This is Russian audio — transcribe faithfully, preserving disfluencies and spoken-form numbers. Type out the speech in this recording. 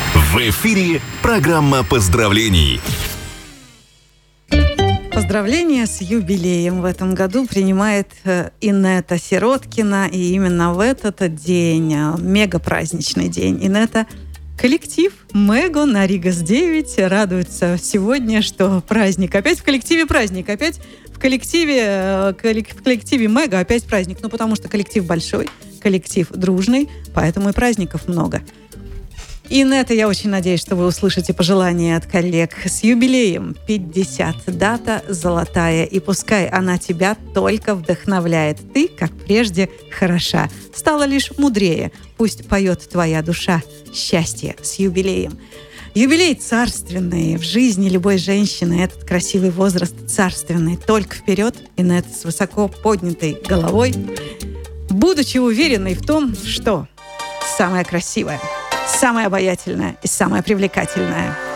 В эфире программа поздравлений. Поздравления с юбилеем в этом году принимает Инета Сироткина. И именно в этот день, мега-праздничный день, Инета, коллектив Мего на Ригас девять радуется сегодня, что праздник. Опять в коллективе праздник. Опять в коллективе, в коллективе Мего опять праздник. Ну, потому что коллектив большой, коллектив дружный, поэтому и праздников много. Инета, я очень надеюсь, что вы услышите пожелания от коллег. С юбилеем пятьдесят. Дата золотая. И пускай она тебя только вдохновляет. Ты, как прежде, хороша. Стала лишь мудрее. Пусть поет твоя душа. Счастье с юбилеем. Юбилей царственный. В жизни любой женщины этот красивый возраст царственный. Только вперед. Инета с высоко поднятой головой, будучи уверенной в том, что самое красивое, самая обаятельная и самая привлекательная.